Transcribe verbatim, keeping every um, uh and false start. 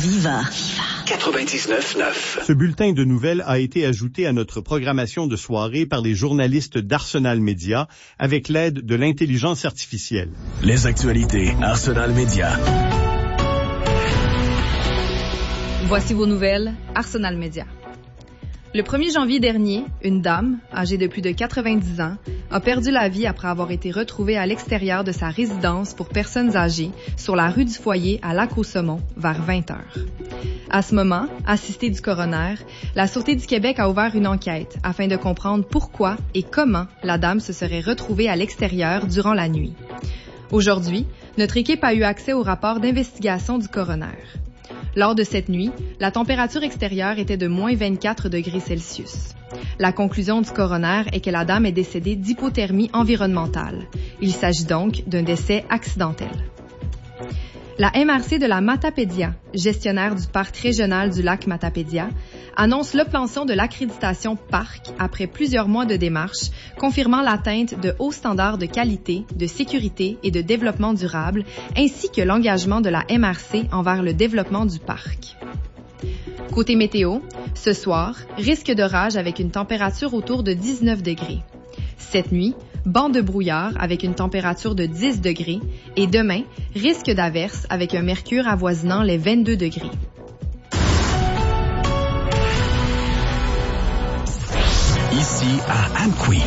Viva. quatre-vingt-dix-neuf neuf. Ce bulletin de nouvelles a été ajouté à notre programmation de soirée par les journalistes d'Arsenal Média avec l'aide de l'intelligence artificielle. Les actualités Arsenal Média. Voici vos nouvelles, Arsenal Média. Le premier janvier dernier, une dame, âgée de plus de quatre-vingt-dix ans, a perdu la vie après avoir été retrouvée à l'extérieur de sa résidence pour personnes âgées sur la rue du Foyer à Lac-aux-Saumons vers vingt heures. À ce moment, assistée du coroner, la Sûreté du Québec a ouvert une enquête afin de comprendre pourquoi et comment la dame se serait retrouvée à l'extérieur durant la nuit. Aujourd'hui, notre équipe a eu accès au rapport d'investigation du coroner. Lors de cette nuit, la température extérieure était de moins vingt-quatre degrés Celsius. La conclusion du coroner est que la dame est décédée d'hypothermie environnementale. Il s'agit donc d'un décès accidentel. La M R C de la Matapédia, gestionnaire du parc régional du lac Matapédia, annonce l'obtention de l'accréditation parc après plusieurs mois de démarches, confirmant l'atteinte de hauts standards de qualité, de sécurité et de développement durable, ainsi que l'engagement de la M R C envers le développement du parc. Côté météo, ce soir, risque d'orage avec une température autour de dix-neuf degrés. Cette nuit, banc de brouillard avec une température de dix degrés et demain, risque d'averse avec un mercure avoisinant les vingt-deux degrés. Ici à Amqui.